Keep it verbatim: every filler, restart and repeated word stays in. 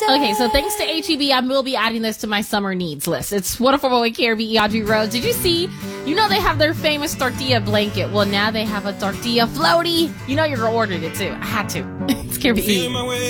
Okay, so thanks to H E B, I will be adding this to my summer needs list. It's Wonderful Boy K R B E Audrey Rose. Did you see? You know they have their famous tortilla blanket. Well, now they have a tortilla floaty. You know your girl ordered it too. I had to. It's K R B E.